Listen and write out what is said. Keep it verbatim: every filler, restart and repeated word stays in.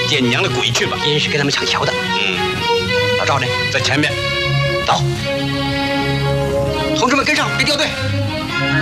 见你娘的鬼去吧！ 阴是跟他们抢桥的。 嗯， 老赵呢？ 在前面。 走，同志们跟上，别掉队。